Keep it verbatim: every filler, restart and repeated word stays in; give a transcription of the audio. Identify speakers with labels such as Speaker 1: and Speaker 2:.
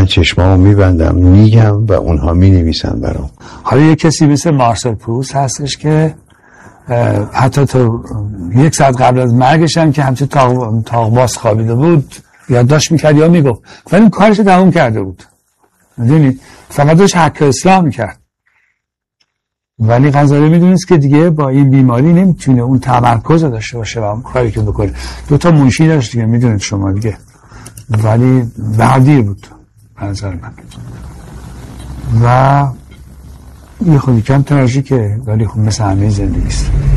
Speaker 1: من چشمامو میبندم میگم و اونها مینویسن برام.
Speaker 2: حالا یه کسی مثل مارسل پروست هستش که حتی تو یک ساعت قبل از مرگش هم که همچه تاق, تاق باز خوابیده بود یادداشت میکرد یا میگفت، ولی اون کارش تموم کرده بود، میدونی، فقط داشت حق اسلام میکرد. ولی غزالی میدونست که دیگه با این بیماری نمیتونه اون تمرکز داشته باشه و اون کاری که بکنه. دو تا منشی داشت دیگه، میدونید شما دیگه، ولی بعدی بود به نظر من و یه خودی کم تراژیکه، ولی خب مثل همه زندگیست.